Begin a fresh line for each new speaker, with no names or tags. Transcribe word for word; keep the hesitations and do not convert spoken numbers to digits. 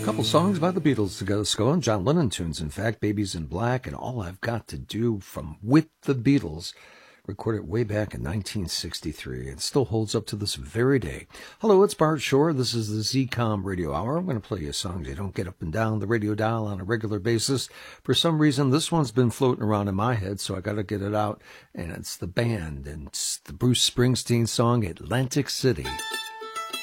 couple songs by the Beatles to get us going. John Lennon tunes, in fact, Babies in Black and All I've Got to Do from With the Beatles, recorded way back in nineteen sixty-three. It still holds up to this very day. Hello, it's Bart Shore. This is the Z COM Radio Hour. I'm going to play you songs you don't get up and down the radio dial on a regular basis. For some reason, this one's been floating around in my head, so I got to get it out. And it's the band, and it's the Bruce Springsteen song, Atlantic City.